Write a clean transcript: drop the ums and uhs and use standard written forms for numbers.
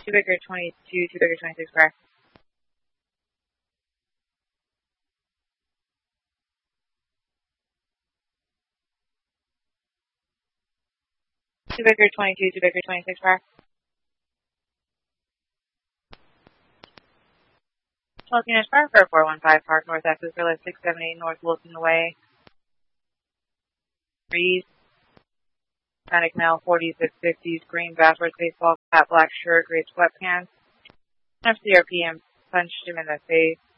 2 Baker 22, 2 Baker 26 car. Two Baker 22, 2 Baker 26 car. 12 units car for 415 Park North Exit for 678 North Wilson Way. Breeze. Hispanic male, 40s, 50s, green backwards baseball cap, black shirt, gray sweatpants. FCRP and punched him in the face.